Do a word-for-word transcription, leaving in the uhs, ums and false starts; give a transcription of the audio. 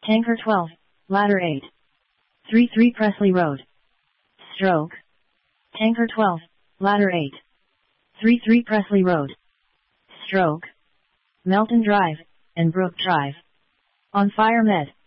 Tanker twelve, Ladder eight. thirty-three Presley Road. Stroke. Tanker twelve, Ladder eight. thirty-three Presley Road. Stroke. Melton Drive, and Brook Drive. On Fire Med.